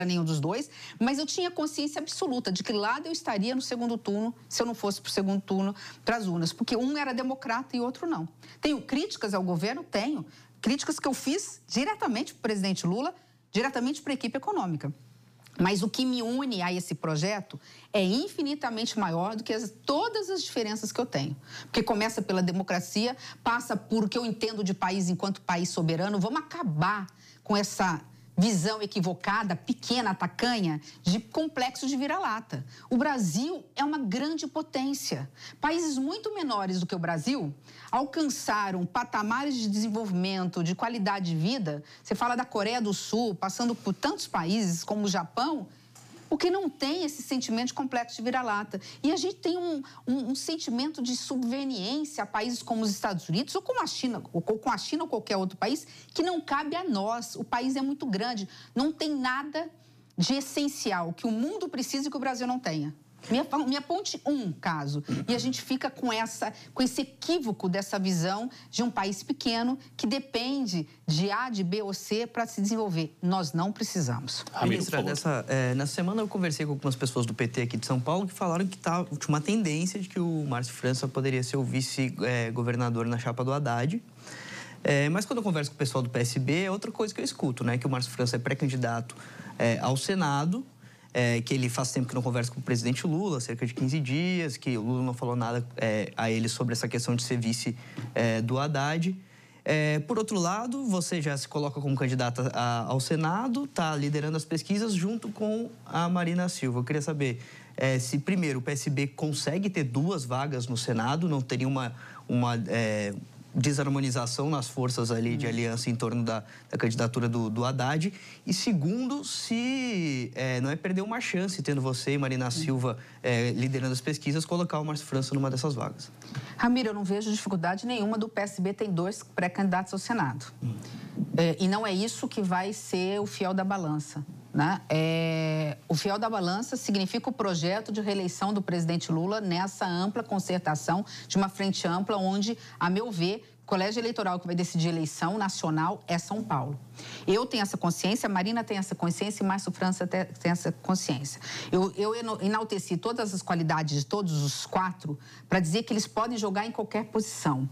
nenhum dos dois, mas eu tinha consciência absoluta de que lado eu estaria no segundo turno, se eu não fosse para o segundo turno, para as urnas, porque um era democrata e outro não. Tenho críticas ao governo? Tenho. Críticas que eu fiz diretamente para o presidente Lula, diretamente para a equipe econômica. Mas o que me une a esse projeto é infinitamente maior do que todas as diferenças que eu tenho. Porque começa pela democracia, passa por o que eu entendo de país enquanto país soberano. Vamos acabar com essa visão equivocada, pequena, tacanha, de complexo de vira-lata. O Brasil é uma grande potência. Países muito menores do que o Brasil alcançaram patamares de desenvolvimento, de qualidade de vida. Você fala da Coreia do Sul, passando por tantos países como o Japão, porque não tem esse sentimento de complexo de vira-lata. E a gente tem um sentimento de subveniência a países como os Estados Unidos ou como a China, ou com a China ou qualquer outro país, que não cabe a nós. O país é muito grande. Não tem nada de essencial que o mundo precise que o Brasil não tenha. Me aponte um caso. E a gente fica com esse equívoco dessa visão de um país pequeno que depende de A, de B ou C para se desenvolver. Nós não precisamos. Ministra, nessa semana eu conversei com algumas pessoas do PT aqui de São Paulo que falaram que tinha uma tendência de que o Márcio França poderia ser o vice-governador na chapa do Haddad. Mas quando eu converso com o pessoal do PSB, é outra coisa que eu escuto, né? Que o Márcio França é pré-candidato ao Senado. Que ele faz tempo que não conversa com o presidente Lula, cerca de 15 dias, que o Lula não falou nada a ele sobre essa questão de ser vice do Haddad. Por outro lado, você já se coloca como candidata ao Senado, está liderando as pesquisas junto com a Marina Silva. Eu queria saber se, primeiro, o PSB consegue ter 2 vagas no Senado, não teria uma desarmonização nas forças ali de aliança em torno da candidatura do Haddad. E segundo, se não é perder uma chance, tendo você e Marina Silva liderando as pesquisas, colocar o Márcio França numa dessas vagas. Ramiro, eu não vejo dificuldade nenhuma do PSB tem 2 pré-candidatos ao Senado. E não é isso que vai ser o fiel da balança, né? O fiel da balança significa o projeto de reeleição do presidente Lula nessa ampla concertação de uma frente ampla onde, a meu ver, o colégio eleitoral que vai decidir a eleição nacional é São Paulo. Eu tenho essa consciência, a Marina tem essa consciência e Márcio França tem essa consciência. Eu enalteci todas as qualidades de todos os 4 para dizer que eles podem jogar em qualquer posição.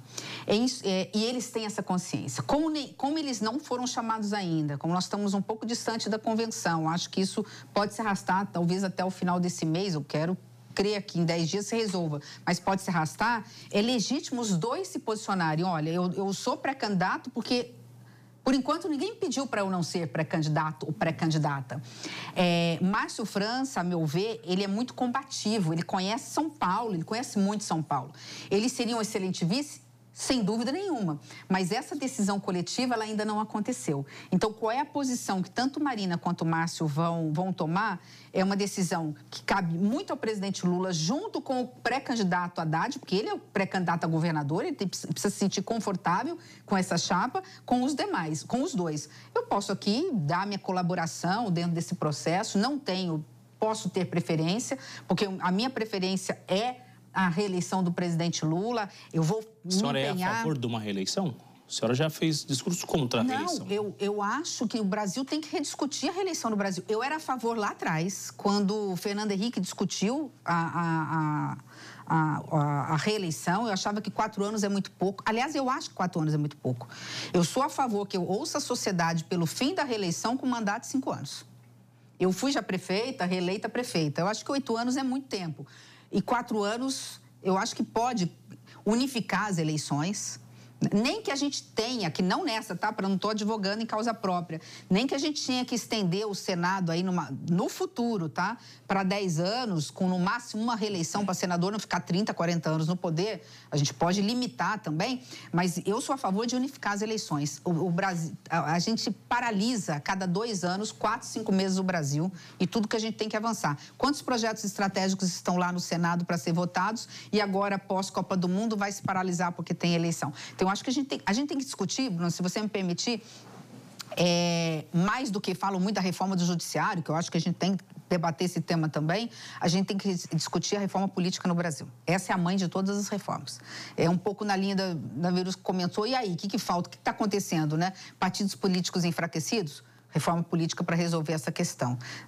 E eles têm essa consciência. Como eles não foram chamados ainda, como nós estamos um pouco distante da convenção, acho que isso pode se arrastar talvez até o final desse mês, eu quero crer que em 10 dias se resolva, mas pode se arrastar, é legítimo os 2 se posicionarem. Olha, eu sou pré-candidato porque, por enquanto, ninguém pediu para eu não ser pré-candidato ou pré-candidata. Márcio França, a meu ver, ele é muito combativo, ele conhece São Paulo, ele conhece muito São Paulo. Ele seria um excelente vice? Sem dúvida nenhuma, mas essa decisão coletiva ela ainda não aconteceu. Então, qual é a posição que tanto Marina quanto Márcio vão tomar? É uma decisão que cabe muito ao presidente Lula, junto com o pré-candidato Haddad, porque ele é o pré-candidato a governador, ele precisa se sentir confortável com essa chapa, com os demais, com os 2. Eu posso aqui dar minha colaboração dentro desse processo, posso ter preferência, porque a minha preferência é a reeleição do presidente Lula. Eu vou me empenhar... A senhora é a favor de uma reeleição? A senhora já fez discurso contra a reeleição. Não, eu acho que o Brasil tem que rediscutir a reeleição no Brasil. Eu era a favor lá atrás, quando o Fernando Henrique discutiu a reeleição. Eu achava que 4 anos é muito pouco. Aliás, eu acho que 4 anos é muito pouco. Eu sou a favor que eu ouça a sociedade pelo fim da reeleição com mandato de 5 anos. Eu fui já prefeita, reeleita prefeita. Eu acho que 8 anos é muito tempo. E 4 anos, eu acho que pode unificar as eleições. Nem que a gente tenha, que não nessa, tá? Não estou advogando em causa própria. Nem que a gente tenha que estender o Senado aí no futuro, tá? Para 10 anos, com no máximo uma reeleição para senador, não ficar 30, 40 anos no poder. A gente pode limitar também, mas eu sou a favor de unificar as eleições. O Brasil, a gente paralisa a cada 2 anos, 4, 5 meses o Brasil e tudo que a gente tem que avançar. Quantos projetos estratégicos estão lá no Senado para ser votados e agora, pós-Copa do Mundo, vai se paralisar porque tem eleição? Então, eu acho que a gente tem que discutir, Bruno, se você me permitir, mais do que falo muito da reforma do judiciário, que eu acho que a gente tem que debater esse tema também, a gente tem que discutir a reforma política no Brasil. Essa é a mãe de todas as reformas. É um pouco na linha da Vírus que comentou, e aí, o que falta? O que está acontecendo, né? Partidos políticos enfraquecidos? reforma política para resolver essa questão.